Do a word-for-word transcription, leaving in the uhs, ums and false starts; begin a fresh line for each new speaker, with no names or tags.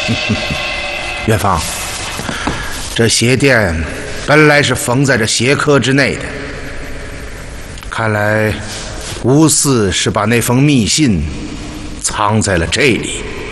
元芳，这鞋垫本来是封在这鞋壳之内的，看来吴四是把那封密信藏在了这里。